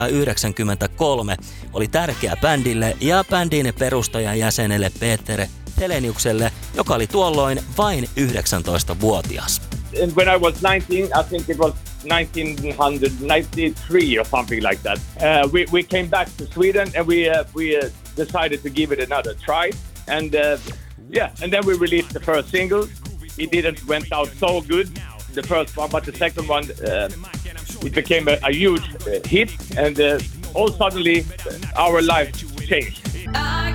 1993 oli tärkeä bändille ja bändin perustajan jäsenelle Peter Heleniukselle, joka oli tuolloin vain 19-vuotias. And when I was 19, I think it was 1993 or something like that. We came back to Sweden and we decided to give it another try. And and then we released the first single. It didn't went out so good, the first one, but the second one, it became a huge hit. And all suddenly, our life changed.